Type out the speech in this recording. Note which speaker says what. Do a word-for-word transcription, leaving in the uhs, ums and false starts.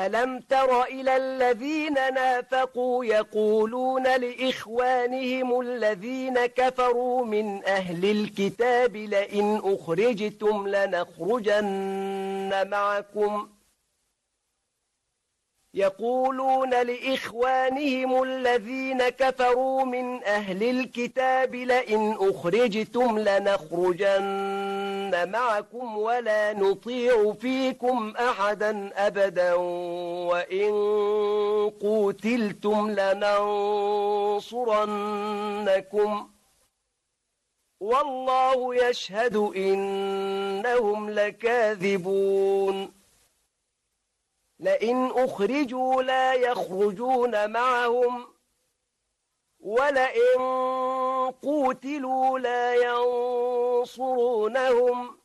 Speaker 1: ألم تر إلى الذين نافقوا يقولون لإخوانهم الذين كفروا من أهل الكتاب لئن أخرجتم لنخرجن معكم يقولون لإخوانهم الذين كفروا من أهل الكتاب لئن أخرجتم لنخرجن معكم ولا نطيع فيكم أحدا أبدا وإن قوتلتم لننصرنكم والله يشهد إنهم لكاذبون لئن أخرجوا لا يخرجون معهم ولئن قوتلوا لا ينصرونهم